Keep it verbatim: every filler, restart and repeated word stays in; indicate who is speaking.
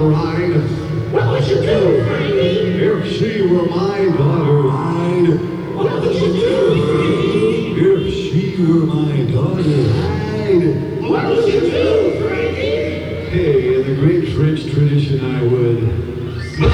Speaker 1: ride.
Speaker 2: What would you do, Frankie?
Speaker 1: If she were my daughter, I'd.
Speaker 2: What would you do, Frankie?
Speaker 1: If she were my daughter, I'd.
Speaker 2: What would you do, Frankie?
Speaker 1: Hey,